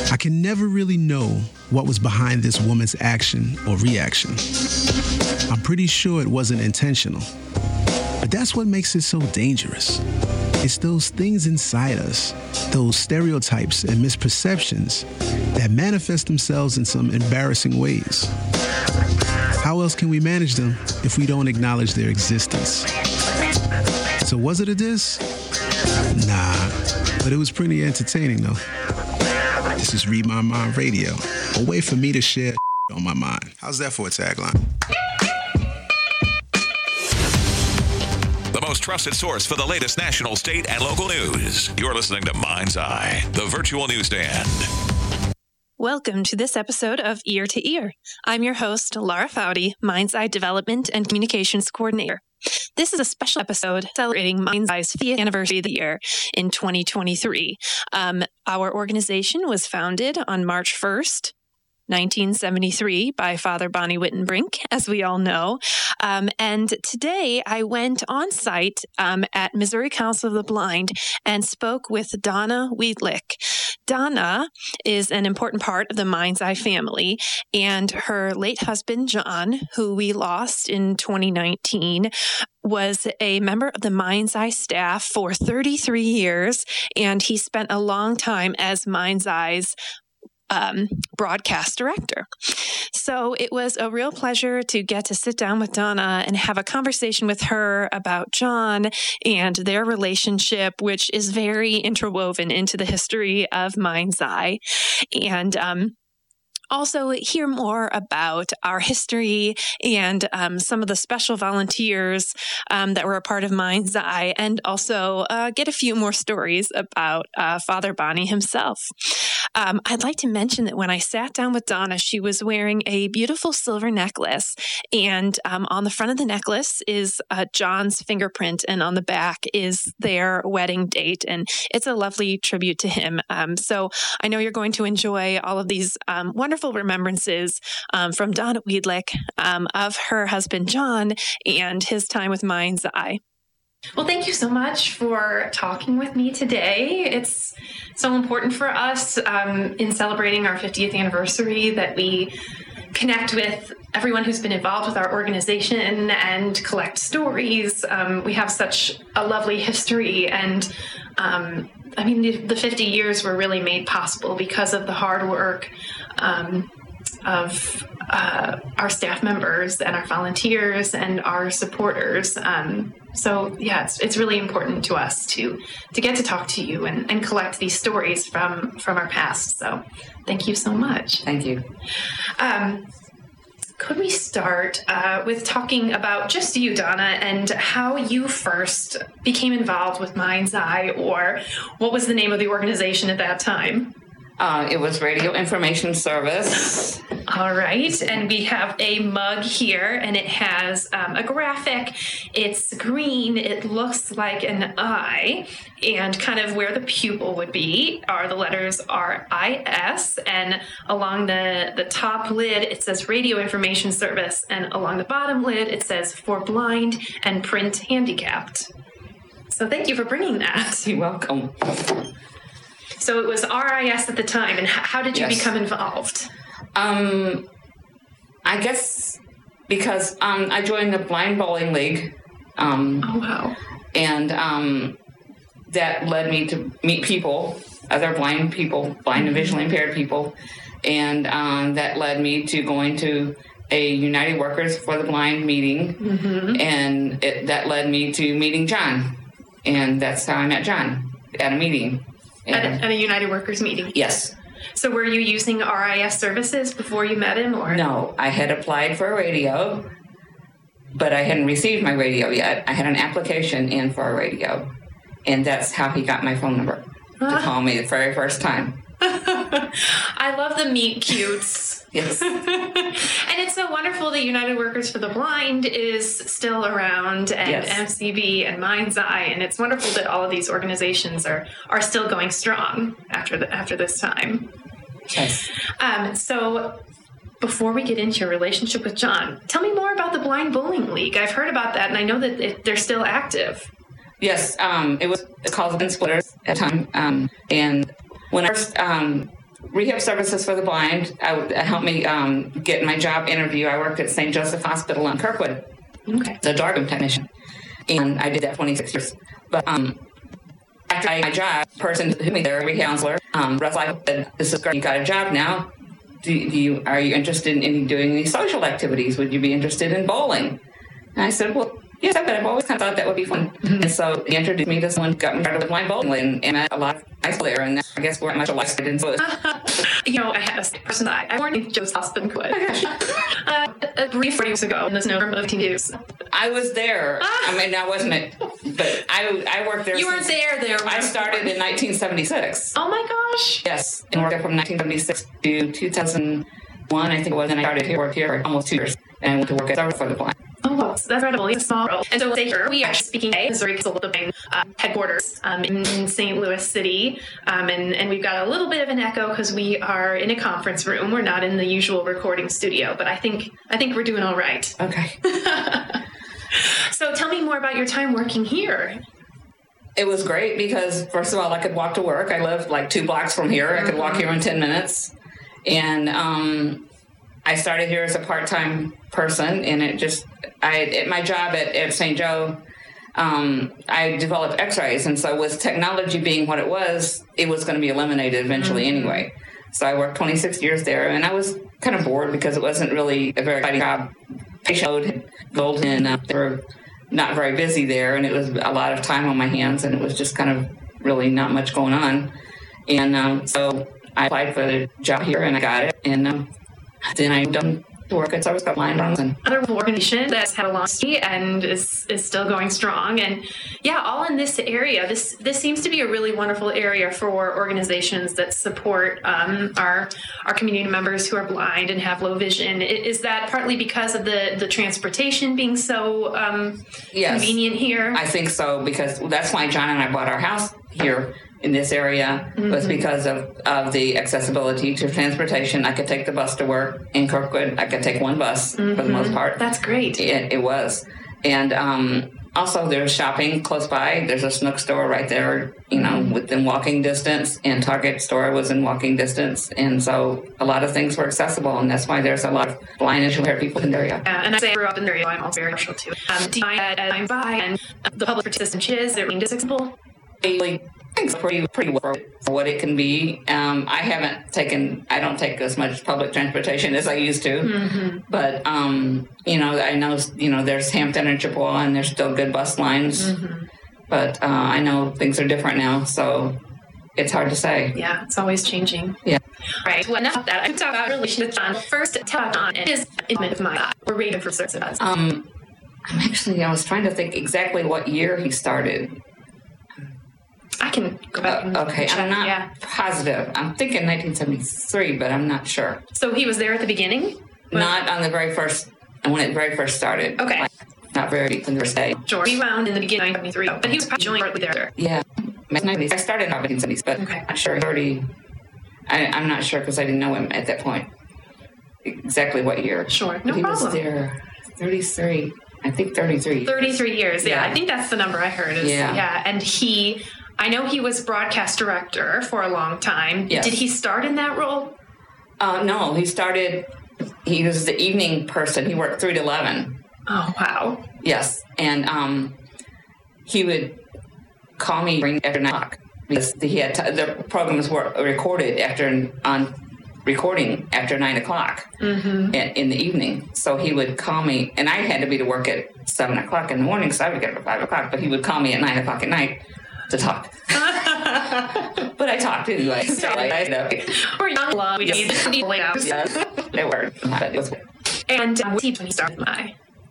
I can never really know what was behind this woman's action or reaction. I'm pretty sure it wasn't intentional. But that's what makes it so dangerous. It's those things inside us, those stereotypes and misperceptions that manifest themselves in some embarrassing ways. How else can we manage them if we don't acknowledge their existence? So was it a diss? Nah, but it was pretty entertaining though. This is Read My Mind Radio, a way for me to share on my mind. How's that for a tagline? The most trusted source for the latest national, state, and local news. You're listening to Mind's Eye, the virtual newsstand. Welcome to this episode of Ear to Ear. I'm your host, Laura Foudy, Mind's Eye Development and Communications Coordinator. This is a special episode celebrating Mind's Eye's 50th anniversary of the year in 2023. Our organization was founded on March 1st, 1973 by Father Bonnie Wittenbrink, as we all know. And today I went on site at Missouri Council of the Blind and spoke with Donna Wiedlich. Donna is an important part of the Mind's Eye family, and her late husband, John, who we lost in 2019, was a member of the Mind's Eye staff for 33 years, and he spent a long time as Mind's Eye's broadcast director. So it was a real pleasure to get to sit down with Donna and have a conversation with her about John and their relationship, which is very interwoven into the history of Mind's Eye. And also hear more about our history and some of the special volunteers that were a part of Mind's Eye, and also get a few more stories about Father Bonnie himself. I'd like to mention that when I sat down with Donna, she was wearing a beautiful silver necklace, and on the front of the necklace is John's fingerprint, and on the back is their wedding date, and it's a lovely tribute to him. So I know you're going to enjoy all of these wonderful remembrances from Donna Wiedlich of her husband John and his time with Mind's Eye. Well, thank you so much for talking with me today. It's so important for us in celebrating our 50th anniversary that we connect with everyone who's been involved with our organization and collect stories. We have such a lovely history, and the 50 years were really made possible because of the hard work of our staff members and our volunteers and our supporters. So yeah, it's really important to us to get to talk to you and collect these stories from our past. So thank you so much. Thank you. Could we start with talking about just you, Donna, and how you first became involved with Mind's Eye, or what was the name of the organization at that time? It was Radio Information Service. All right. And we have a mug here, and it has a graphic. It's green. It looks like an eye, and kind of where the pupil would be are the letters RIS. And along the top lid, it says Radio Information Service. And along the bottom lid, it says For Blind and Print Handicapped. So thank you for bringing that. You're welcome. So it was RIS at the time, and how did you become involved? I guess because I joined the Blind Bowling League. Oh, wow. And that led me to meet people, other blind people, blind and visually impaired people. And that led me to going to a United Workers for the Blind meeting. Mm-hmm. And that led me to meeting John. And that's how I met John, at a meeting. At a United Workers meeting? Yes. So were you using RIS services before you met him? Or no, I had applied for a radio, but I hadn't received my radio yet. I had an application in for a radio, and that's how he got my phone number to call me the very first time. I love the meet cutes. Yes. And it's so wonderful that United Workers for the Blind is still around, and yes. MCB and Mind's Eye, and it's wonderful that all of these organizations are still going strong after this time. Yes. So before we get into your relationship with John, tell me more about the Blind Bowling League. I've heard about that, and I know that they're still active. Yes, it was called the Splitters at the time, and when I first rehab services for the blind. Helped me get my job interview. I worked at St. Joseph Hospital in Kirkwood, the darkroom technician, and I did that 26 years. But after my job, person who me there, rehab counselor, Russ said, "This is great. You got a job now. Are you interested in doing any social activities? Would you be interested in bowling?" And I said, "Well, yes, but I've always kind of thought that would be fun." And so he introduced me to someone who got me started with blind bowling, and met a lot of guys there, and I guess we're much alike. I had a person that I born in Joe's Hospital a brief 40 years ago in this November of years. I was there. I mean, I wasn't it, but I worked there. You weren't there. I started in 1976. Oh my gosh! Yes, and worked there from 1976 to 2001, I think it was, and I started here, worked here for almost 2 years, and I went to work at Service for the Blind. Oh, wow. That's incredible. It's a small world. And so we'll say here, we are speaking today, Missouri Council of the Blind headquarters in St. Louis City. And we've got a little bit of an echo because we are in a conference room. We're not in the usual recording studio, but I think we're doing all right. Okay. So tell me more about your time working here. It was great because, first of all, I could walk to work. I lived like 2 blocks from here. I could walk here in 10 minutes. And I started here as a part-time person, and at my job at St. Joe, I developed x-rays, and so with technology being what it was going to be eliminated eventually anyway. So I worked 26 years there, and I was kind of bored because it wasn't really a very exciting job. Patient load had gold, and they were not very busy there, and it was a lot of time on my hands, and it was just kind of really not much going on. And so I applied for the job here, and I got it, and then I done work at Service for the Blind. Another organization that's had a long history and is still going strong. And yeah, all in this area. This seems to be a really wonderful area for organizations that support our community members who are blind and have low vision. Is that partly because of the transportation being so convenient here? I think so, because that's why John and I bought our house here in this area, was because of the accessibility to transportation. I could take the bus to work in Kirkwood. I could take one bus for the most part. That's great. It was. And also there's shopping close by. There's a Snook store right there, within walking distance, and Target store was in walking distance. And so a lot of things were accessible, and that's why there's a lot of blind and impaired people in the area. Yeah, and I say I grew up in the area, I'm also very partial to. Do you find that as time by and the public participation is it accessible? It's pretty well for what it can be. I don't take as much public transportation as I used to, but I know there's Hampton and Chippewa, and there's still good bus lines, but I know things are different now, so it's hard to say. Yeah, it's always changing. Yeah. Right. Well, enough of that. I talk about relationship with John. First, tell John his intimate of mine. We're reading for services. I was trying to think exactly what year he started. I can go back and okay, check. I'm not positive. I'm thinking 1973, but I'm not sure. So he was there at the beginning? Not on the very first, when it very first started. Okay. Not very deep in the first day. Sure. He wound in the beginning of 1973, but he was probably joined partly there. Yeah. I started in 1970s, but I'm not sure. I'm not sure because I didn't know him at that point. Exactly what year. Sure. No he problem. Was there 33. I think 33. 33 years. Yeah. I think that's the number I heard. Yeah. And I know he was broadcast director for a long time. Yes. Did he start in that role? No, he was the evening person. He worked 3 to 11. Oh, wow. Yes. And he would call me after 9 o'clock because he had the programs were recorded after 9 o'clock in the evening. So he would call me, and I had to be to work at 7 o'clock in the morning, so I would get up at 5 o'clock, but he would call me at 9 o'clock at night to talk. But I talked anyway. So We're young love. We need late hours. Yes, they were. But it was. And what team when he started by?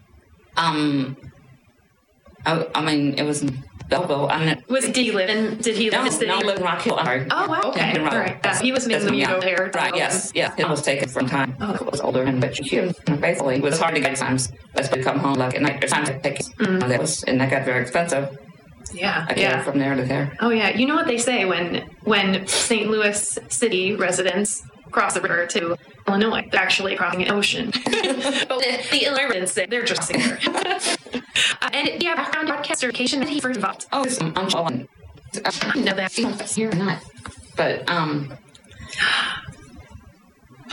It was in Belleville. Did he live in the city? No, he lived in Rock Hill. Oh, wow. Okay. All right. He was making the hair. Right, yes. It was taken for a time. I was older, and basically it was hard to get times. But to come home like at night, there's times to take it. And that got very expensive. Yeah. I came from there to there. Oh, yeah. You know what they say when St. Louis City residents cross the river to Illinois, they're actually crossing an ocean. But the Illinois residents, they're just crossing the river. And yeah, background broadcast education that he first involved. Oh, it's I know that. Here or not. But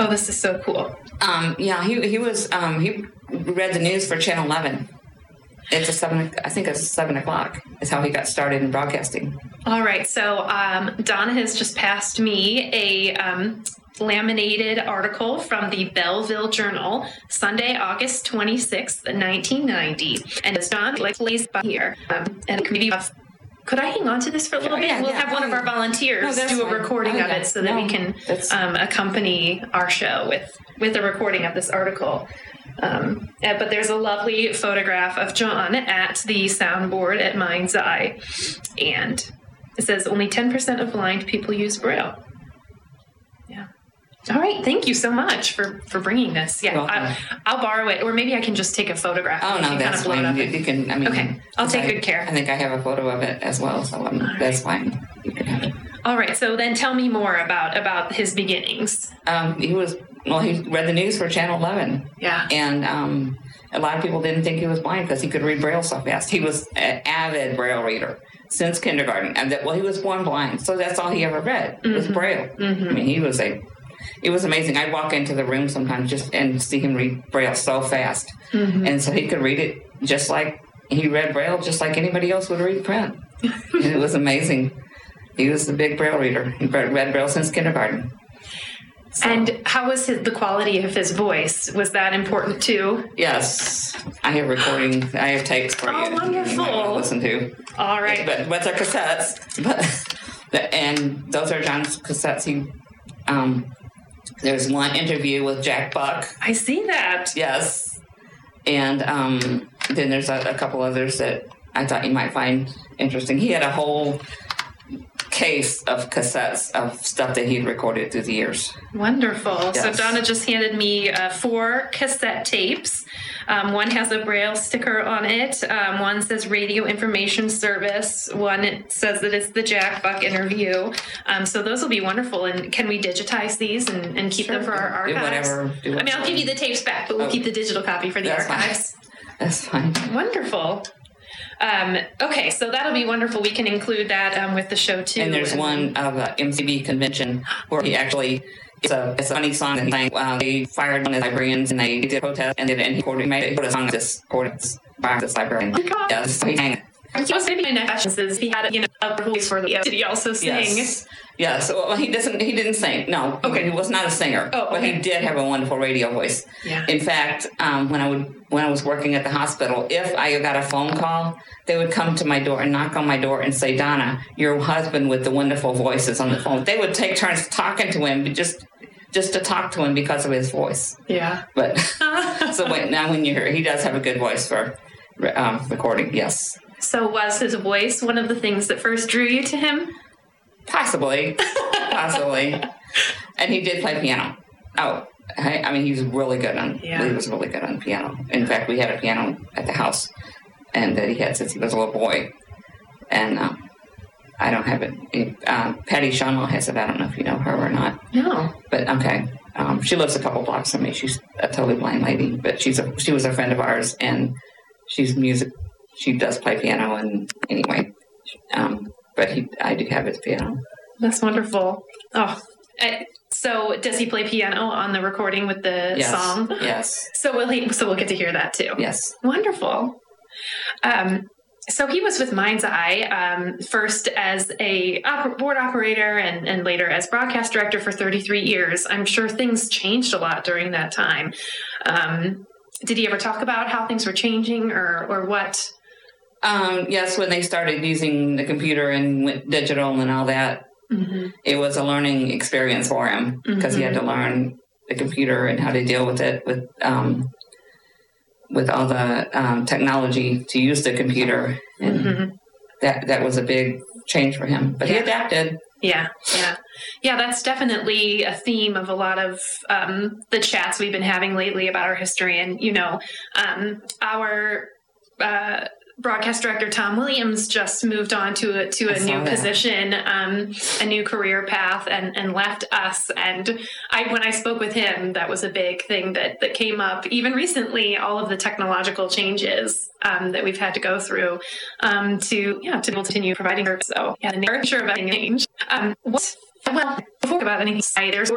Oh, this is so cool. He read the news for Channel 11. It's a 7 o'clock is how he got started in broadcasting. All right. So Donna has just passed me a laminated article from the Belleville Journal, Sunday, August 26th, 1990. And it's Don plays by here. And maybe could I hang on to this for a little bit? We'll have one of our volunteers do a recording of it so that we can accompany our show with a recording of this article. But there's a lovely photograph of John at the soundboard at Mind's Eye. And it says only 10% of blind people use Braille. Yeah. All right. Thank you so much for bringing this. Yeah. I'll borrow it, or maybe I can just take a photograph. Oh, no, that's fine. You can, okay. I'll take good care. I think I have a photo of it as well, so that's fine. You can have it. All right. So then tell me more about his beginnings. He read the news for Channel 11. Yeah. And a lot of people didn't think he was blind because he could read Braille so fast. He was an avid Braille reader since kindergarten. And he was born blind, so that's all he ever read was Braille. Mm-hmm. I mean, it was amazing. I'd walk into the room sometimes and see him read Braille so fast. Mm-hmm. And so he could read it he read Braille just like anybody else would read print. And it was amazing. He was a big Braille reader. He read Braille since kindergarten. So. And how was the quality of his voice? Was that important too? Yes. I have recordings. I have tapes for you. Oh, wonderful. You might want to listen to. All right. But they're cassettes. And those are John's cassettes. There's one interview with Jack Buck. I see that. Yes. And then there's a couple others that I thought you might find interesting. He had a whole case of cassettes of stuff that he'd recorded through the years. Wonderful. Yes. So Donna just handed me 4 cassette tapes. One has a Braille sticker on it. One says Radio Information Service. One says that it's the Jack Buck interview. So those will be wonderful. And can we digitize these and keep them for our archives? Do whatever. I'll give you the tapes back, but we'll keep the digital copy for the archives. That's fine. Wonderful. Okay, so that'll be wonderful. We can include that with the show too. And there's one of the MCB convention where he actually, it's a funny song that he sang. They fired one of the librarians and they did a protest and he made a song by this librarian. Oh my God. Yeah, so he sang it. He was maybe my next question is he had a voice for the. Did he also sing? Yes. Well, he didn't sing. No. Okay. He was not a singer. Oh, okay. But he did have a wonderful radio voice. Yeah. In fact, when I was working at the hospital, if I got a phone call, they would come to my door and knock on my door and say, "Donna, your husband with the wonderful voice is on the phone." They would take turns talking to him just to talk to him because of his voice. Yeah. But so now when you hear, he does have a good voice for recording. Yes. So was his voice one of the things that first drew you to him? Possibly. And he did play piano. Oh, I mean, he was really good on. Yeah. He was really good on piano. In fact, we had a piano at the house, and that he had since he was a little boy. And I don't have it. Patty Shonwell has it. I don't know if you know her or not. No. But okay. She lives a couple blocks from me. She's a totally blind lady, but she was a friend of ours, and she's music. She does play piano, and anyway, but I do have his piano. That's wonderful. Oh, so does he play piano on the recording with the song? Yes. So we'll get to hear that too. Yes. Wonderful. So he was with Mind's Eye first as a board operator and later as broadcast director for 33 years. I'm sure things changed a lot during that time. Did he ever talk about how things were changing or what? Yes, when they started using the computer and went digital and all that, It was a learning experience for him because he had to learn the computer and how to deal with it with all the technology to use the computer. And that was a big change for him, but he adapted. Yeah. That's definitely a theme of a lot of the chats we've been having lately about our history. And, our broadcast director, Tom Williams, just moved on to a new position, a new career path, and left us. And when I spoke with him, that was a big thing that came up even recently, all of the technological changes that we've had to go through to continue providing service. So, the nature of change. Before about anything, there's